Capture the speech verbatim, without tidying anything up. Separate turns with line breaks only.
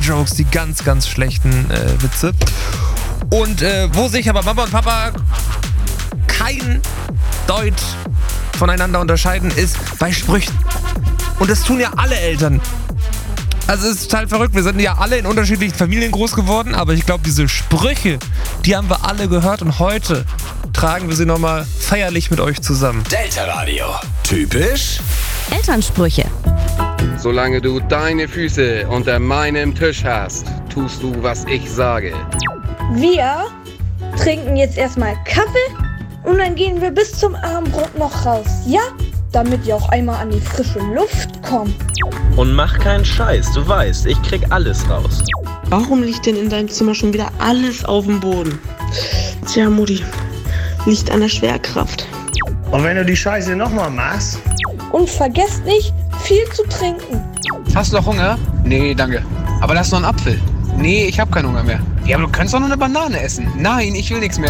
Dad-Jokes, die ganz, ganz schlechten äh, Witze. Und äh, wo sich aber Mama und Papa kein Deut voneinander unterscheiden, ist bei Sprüchen. Und das tun ja alle Eltern. Also es ist total verrückt, wir sind ja alle in unterschiedlichen Familien groß geworden, aber ich glaube, diese Sprüche, die haben wir alle gehört und heute tragen wir sie nochmal feierlich mit euch zusammen.
Delta Radio. Typisch
Elternsprüche.
Solange du deine Füße unter meinem Tisch hast, tust du, was ich sage.
Wir trinken jetzt erstmal Kaffee und dann gehen wir bis zum Abendbrot noch raus, ja? Damit ihr auch einmal an die frische Luft kommt.
Und mach keinen Scheiß, du weißt, ich krieg alles raus.
Warum liegt denn in deinem Zimmer schon wieder alles auf dem Boden? Tja, Mutti, liegt an der Schwerkraft.
Und wenn du die Scheiße nochmal machst?
Und vergesst nicht, viel zu trinken.
Hast du noch Hunger? Nee, danke. Aber lass noch einen Apfel. Nee, ich hab keinen Hunger mehr. Ja, aber du kannst doch noch eine Banane essen. Nein, ich will nichts mehr.